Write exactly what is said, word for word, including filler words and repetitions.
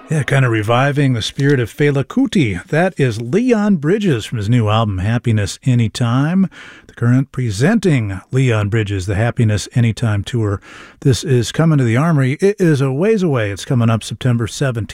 Yeah, kind of reviving the spirit of Fela Kuti. That is Leon Bridges from his new album, Happiness Anytime. The current presenting Leon Bridges, the Happiness Anytime Tour. This is coming to the Armory. It is a ways away. It's coming up September seventeenth.